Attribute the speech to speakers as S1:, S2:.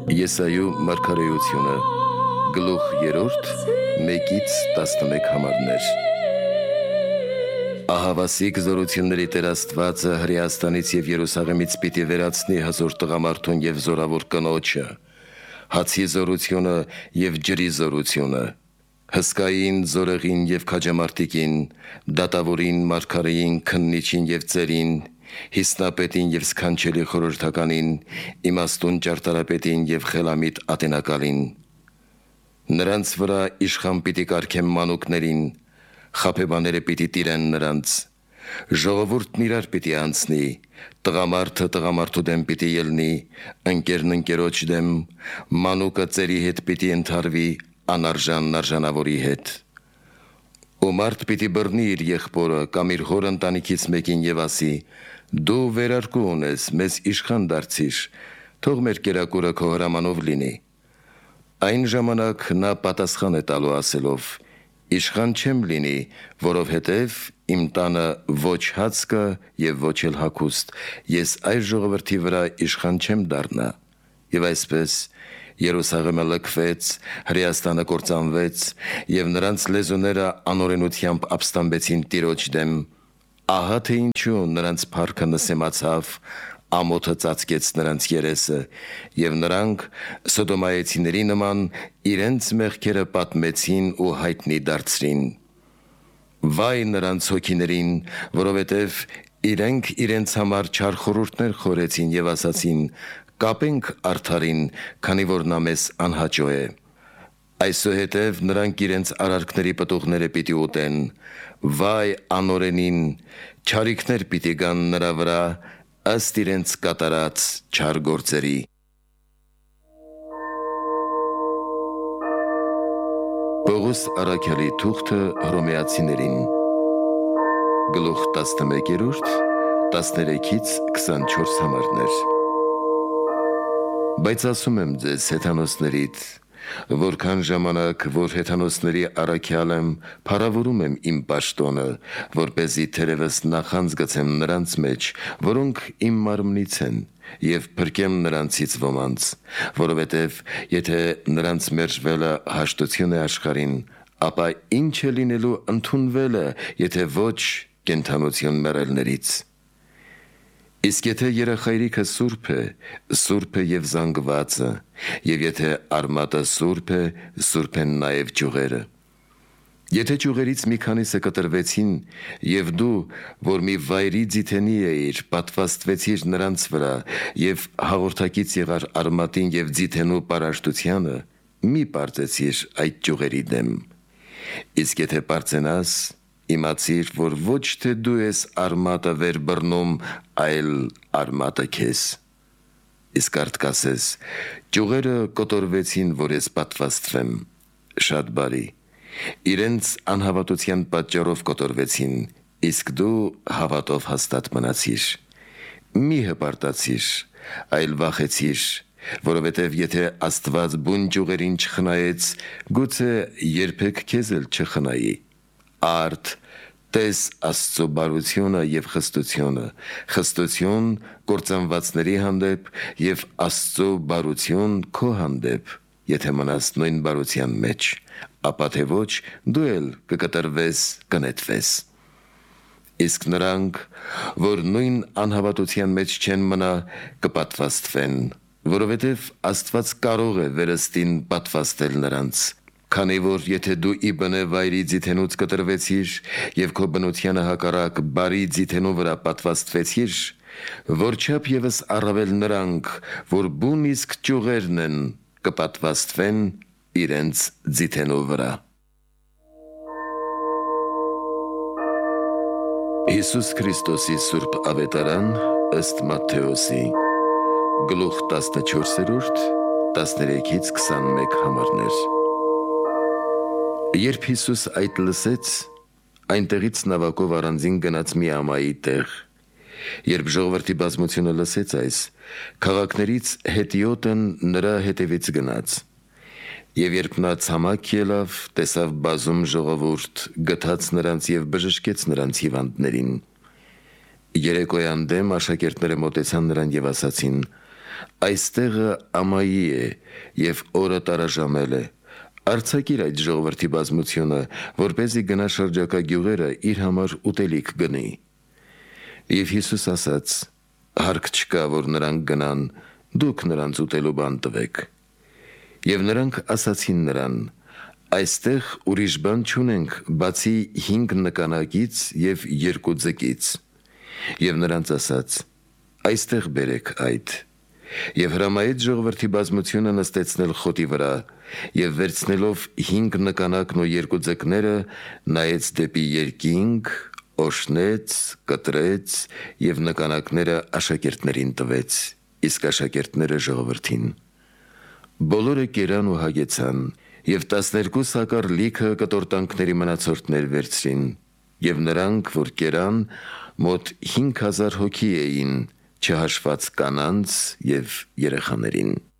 S1: Եսայու մարգարեությունը գլուխ 3 1-ից 11 համարներ։ Ահավասիկ զորությունների Տեր Աստվածը Հրեաստանից և Երուսաղեմից պիտի վերացնի հզոր տղամարդուն և զորավոր կնոջը, հացի զորությունը և ջրի զորությունը, հսկային, զորեղին և քաջամարտիկին, դատավորին, մարգարեին, քննիչին և ծերին, հիսնապետին և սքանչելի խորհրդականին, իմաստուն ճարտարապետին և խելամիտ ատենակալին։ Նրանց վրա իշխան պիտի կարգեմ մանուկներին, խաբեբաները պիտի տիրեն նրանց, ժողովուրդն իրար պիտի անցնի, տղամարդը տղամարդու դեմ պիտի ելնի, ընկերն ընկերոջ դեմ, մանուկը ծերի հետ պիտի ընդհարվի, անարժանն արժանավորի հետ։ Ու մարդ պիտի բռնի իր եղբորը կամ իր հոր ընտանիքից մեկին և ասի. «Դու վերարկու ունես, մեզ իշխան դարձիր, թող մեր կերակուրը քո հրամանով լինի»։ Այն ժամանակ նա պատասխան է տալու ասելով. «Իշխան չեմ լինի, որովհետև իմ տանը ոչ հաց կա և ոչ էլ հագուստ, ես այս ժողովրդի վրա իշխան չեմ դառնա»։ Եվ այսպես Երուսաղեմը լքվեց, Հրեաստանը կործանվեց, և նրանց լեզուները անօրենությամբ ապստամբեցին Տիրոջ դեմ։ Ահա թե ինչու նրանց փառքը նսեմացավ, ամոթը ծածկեց նրանց երեսը, և նրանք սոդոմայեցիների նման իրենց մեղքերը պատմեցին ու հայտնի դարձրին։ Վայ նրանց հոգիներին, որովհետև իրենք իրենց համար չար խորհուրդներ խորեցին և ասացին. «Կապենք արդարին, քանի որ նա մեզ անհաճո է»։ Այսուհետև նրանք իրենց արարքների պտուղները պիտի ուտեն։ Վայ անօրենին, չարիքներ պիտի գան նրա վրա, ըստ իրենց կատարած չար գործերի։ Պողոս առաքյալի թուղթը Հռոմեացիներին գլուխ 11 13-ից 24 համարներ։ Բայց ասում եմ ձեզ հեթանոսներիդ, որքան ժամանակ, որ հեթանոսների առաքյալ եմ, փառավորում եմ իմ պաշտոնը, որպեսզի թերևս նախանձ գցեմ նրանց մեջ, որոնք իմ մարմնից են, և փրկեմ նրանցից ոմանց, որովհետև եթե նրանց մերժվելը հաշտություն է աշխարհին, ապա ինչ է լինելու ընդունվելը, եթե ոչ կենդանություն մեռելներից։ Իսկ եթե երախայրիքը սուրբ է և զանգվածը, և եթե արմատը սուրբ է, սուրբ են նաև ճյուղերը։ Եթե ճյուղերից մի քանիսը կտրվեցին, և դու, որ մի վայրի ձիթենի էիր, պատվաստվեցիր նրանց վրա, և հաղորդակից եղար արմատին և ձիթենու պարաշտությանը, մի պարծեցիր այդ ճյուղերի դեմ։ Իսկ եթե պարծենաս, իմացիր, որ ոչ թե դու ես արմատը վեր բռնում, այլ արմատը քեզ։ Իսկ արդ կասես. «Ճյուղերը կոտորվեցին, որ ես պատվաստվեմ»։ Շատ բարի։ Իրենց անհավատության պատճառով կոտորվեցին, իսկ դու հավատով հաստատ մնացիր։ Մի հպարտացիր, այլ վախեցիր, որովհետև եթե Աստված բուն ճյուղերին չխնայեց, գուցե երբեք քեզ էլ չխնայի։ Արդ տես Աստծո բարությունը և խստությունը, խստություն կործանվածների հանդեպ և Աստծո բարություն քո հանդեպ, եթե մնաս նույն բարության մեջ, ապա թե ոչ դու էլ կկտրվես, կնետվես։ Իսկ նրանք, որ նույն անհավատության մեջ չեն մնա, կպատվաստվեն, որովհետև Աստված կարող է վերստին պատվաստել նրանց։ Քանի որ եթե դու ի բնե վայրի ձիթենուց կտրվեցիր և քո բնությանը հակառակ բարի ձիթենու վրա պատվաստվեցիր, որչափ ևս առավել նրանք, որ բուն իսկ ճյուղերն են, կպատվաստվեն իրենց ձիթենու վրա։ Հիսուս Քրիստոսի սուրբ ավետարան ըստ Մատթեոսի գլուխ 14 13-ից 21 համարներ։ Երբ Հիսուս այդ լսեց, այնտեղից նավակով առանձին գնաց մի ամայի տեղ։ Երբ ժողովրդի բազմությունը լսեց այս, քաղաքներից հետիոտն նրա հետևից գնաց։ Եվ երբ նա ցամաք ելավ, տեսավ բազում ժողովուրդ, գթաց նրանց և բժշկեց նրանց հիվանդներին։ Երեկոյան դեմ աշակերտները մոտեցան նրան և ասացին. Այստեղը ամայի է և օրը տարաժամել է։ Արձակիր այդ ժողովրդի բազմությունը, որպեսզի գնա շրջակա գյուղերը իր համար ուտելիք գնի։ Եվ Հիսուս ասաց. հարկ չկա, որ նրանք գնան, դուք նրանց ուտելու բան տվեք։ Եվ նրանք ասացին նրան. այստեղ ուրիշ բան չունենք, բացի 5 նկանակից և 2 ձկից։ Եվ նրանց ասաց. այստեղ բերեք այդ։ Եվ հրամայեց ժողովրդի բազմությունը նստեցնել խոտի վրա, և վերցնելով 5 նկանակն ու 2 ձկները, նայեց դեպի երկինք, օշնեց, կտրեց և նկանակները աշակերտներին տվեց, իսկ աշակերտները ժողովրդին։ Բոլորը կերան ու հագեցան, և 12 սակար լիքը կտորտանքների մնացորդներ վերցրին, և նրանք, որ կերան, մոտ 5000 հոգի էին, չհաշված կանանց և երեխաներին։